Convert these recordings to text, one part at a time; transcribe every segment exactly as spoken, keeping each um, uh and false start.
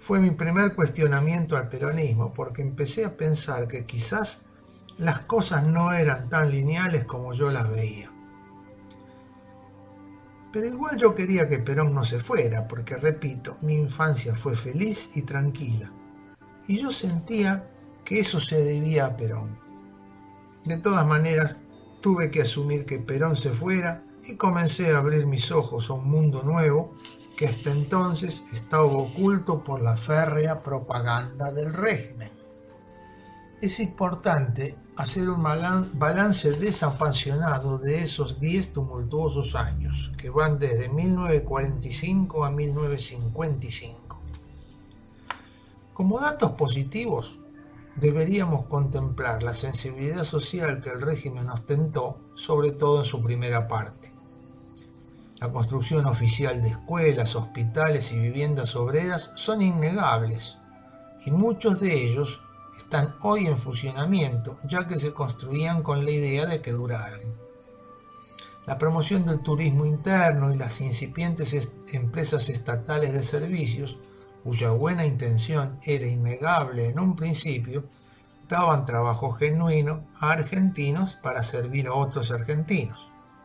fue mi primer cuestionamiento al peronismo, porque empecé a pensar que quizás las cosas no eran tan lineales como yo las veía. Pero igual yo quería que Perón no se fuera, porque repito, mi infancia fue feliz y tranquila, y yo sentía que eso se debía a Perón. De todas maneras, tuve que asumir que Perón se fuera y comencé a abrir mis ojos a un mundo nuevo que hasta entonces estaba oculto por la férrea propaganda del régimen. Es importante hacer un balance desapasionado de esos diez tumultuosos años, que van desde mil novecientos cuarenta y cinco a mil novecientos cincuenta y cinco. Como datos positivos, deberíamos contemplar la sensibilidad social que el régimen ostentó, sobre todo en su primera parte. La construcción oficial de escuelas, hospitales y viviendas obreras son innegables, y muchos de ellos están hoy en funcionamiento, ya que se construían con la idea de que duraran. La promoción del turismo interno y las incipientes est- empresas estatales de servicios, cuya buena intención era innegable en un principio, daban trabajo genuino a argentinos para servir a otros argentinos.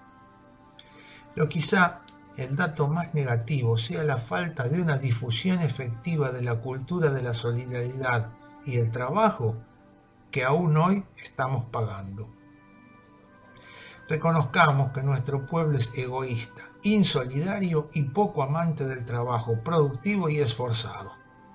Pero quizá el dato más negativo sea la falta de una difusión efectiva de la cultura de la solidaridad y el trabajo que aún hoy estamos pagando. Reconozcamos que nuestro pueblo es egoísta, insolidario y poco amante del trabajo productivo y esforzado.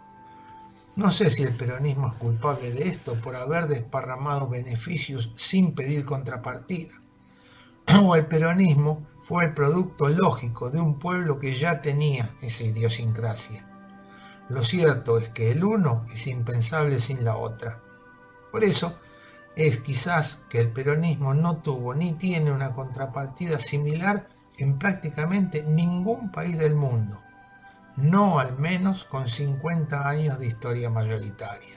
No sé si el peronismo es culpable de esto por haber desparramado beneficios sin pedir contrapartida, o el peronismo fue el producto lógico de un pueblo que ya tenía esa idiosincrasia. Lo cierto es que el uno es impensable sin la otra. Por eso es quizás que el peronismo no tuvo ni tiene una contrapartida similar en prácticamente ningún país del mundo, no al menos con cincuenta años de historia mayoritaria.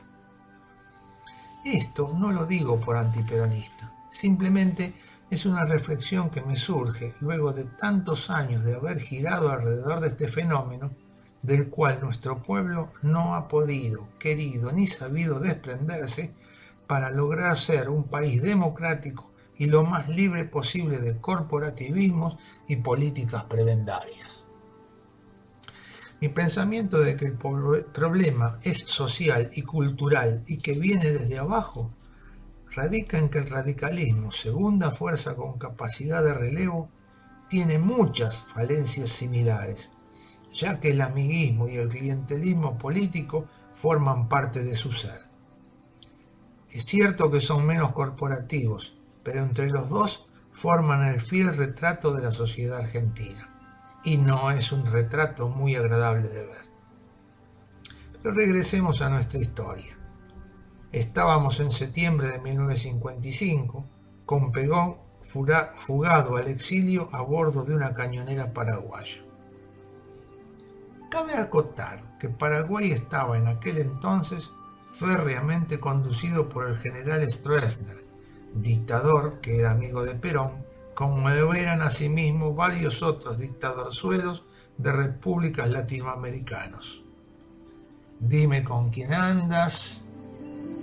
Esto no lo digo por antiperonista, simplemente es una reflexión que me surge luego de tantos años de haber girado alrededor de este fenómeno, del cual nuestro pueblo no ha podido, querido ni sabido desprenderse para lograr ser un país democrático y lo más libre posible de corporativismos y políticas prebendarias. Mi pensamiento de que el problema es social y cultural y que viene desde abajo radica en que el radicalismo, segunda fuerza con capacidad de relevo, tiene muchas falencias similares, ya que el amiguismo y el clientelismo político forman parte de su ser. Es cierto que son menos corporativos, pero entre los dos forman el fiel retrato de la sociedad argentina, y no es un retrato muy agradable de ver. Pero regresemos a nuestra historia. Estábamos en septiembre de mil novecientos cincuenta y cinco, con Perón fugado al exilio a bordo de una cañonera paraguaya. Cabe acotar que Paraguay estaba en aquel entonces férreamente conducido por el general Stroessner, dictador que era amigo de Perón, como lo eran asimismo varios otros dictadorzuelos de repúblicas latinoamericanos. Dime con quién andas,